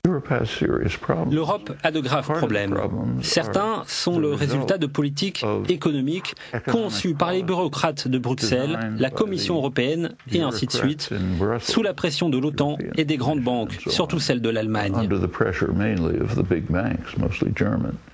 L'Europe a de graves problèmes. Certains sont le résultat de politiques économiques conçues par les bureaucrates de Bruxelles, la Commission européenne et ainsi de suite, sous la pression de l'OTAN et des grandes banques, surtout celles de l'Allemagne.